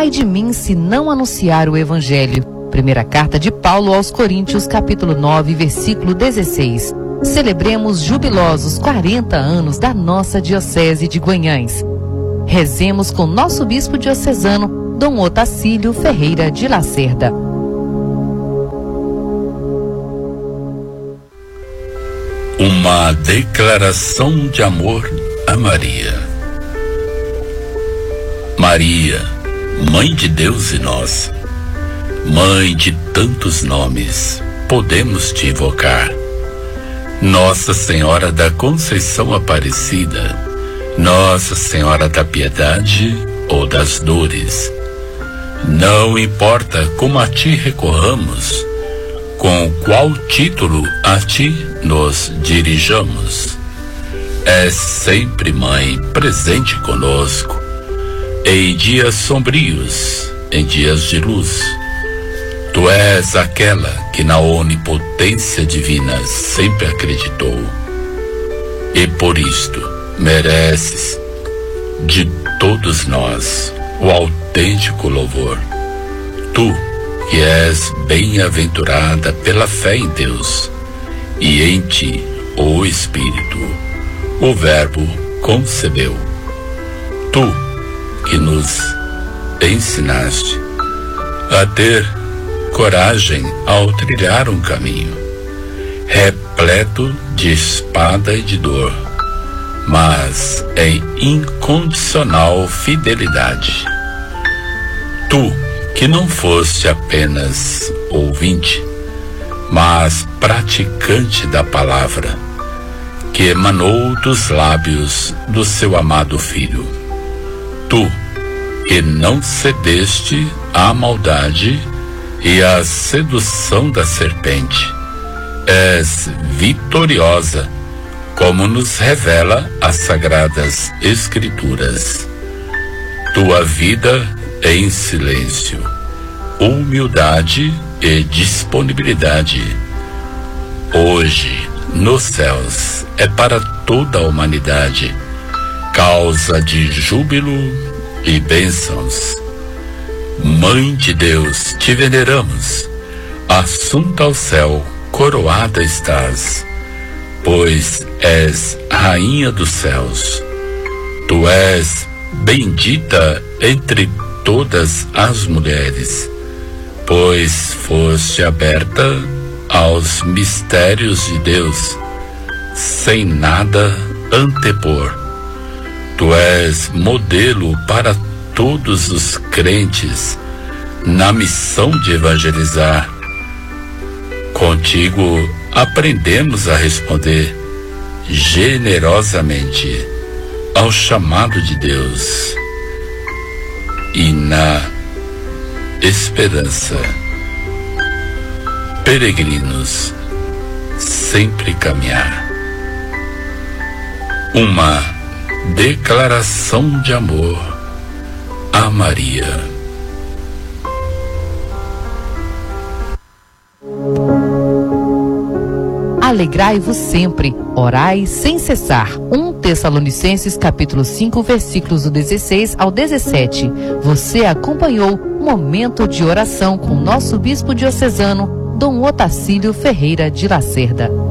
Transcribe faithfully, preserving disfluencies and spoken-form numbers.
Ai de mim se não anunciar o Evangelho. Primeira carta de Paulo aos Coríntios, capítulo nove, versículo dezesseis. Celebremos jubilosos quarenta anos da nossa Diocese de Guanhães. Rezemos com nosso bispo diocesano, Dom Otacílio Ferreira de Lacerda. Uma declaração de amor a Maria. Maria, Mãe de Deus e nossa, Mãe de tantos nomes, podemos te invocar. Nossa Senhora da Conceição Aparecida, Nossa Senhora da Piedade ou das Dores. Não importa como a ti recorramos, com qual título a ti nos dirijamos. És sempre Mãe presente conosco, em dias sombrios, em dias de luz. Tu és aquela que na onipotência divina sempre acreditou, e por isto mereces de todos nós o autêntico louvor. Tu que és bem-aventurada pela fé em Deus, e em ti o Espírito, o Verbo concebeu. Tu que nos ensinaste a ter coragem ao trilhar um caminho repleto de espada e de dor, mas em incondicional fidelidade. Tu que não foste apenas ouvinte, mas praticante da palavra que emanou dos lábios do seu amado Filho. Tu que não cedeste à maldade e à sedução da serpente, és vitoriosa, como nos revela as Sagradas Escrituras. Tua vida em silêncio, humildade e disponibilidade, hoje nos céus, é para toda a humanidade causa de júbilo e bênçãos. Mãe de Deus, te veneramos, assunta ao céu, coroada estás, pois és Rainha dos céus. Tu és bendita entre todas as mulheres, pois foste aberta aos mistérios de Deus, sem nada antepor. Tu és modelo para todos os crentes na missão de evangelizar. Contigo aprendemos a responder generosamente ao chamado de Deus e na esperança, peregrinos, sempre caminhar. Uma declaração de amor a Maria. Alegrai-vos sempre, orai sem cessar. um Tessalonicenses capítulo cinco, versículos do dezesseis ao dezessete. Você acompanhou Momento de Oração com nosso bispo diocesano, Dom Otacílio Ferreira de Lacerda.